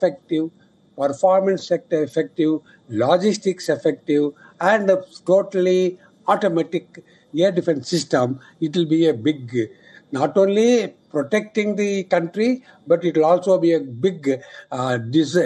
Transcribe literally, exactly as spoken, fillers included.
effective, performance sector effective, logistics effective, and a totally automatic air defense system, it will be a big, not only protecting the country, but it will also be a big uh, dis-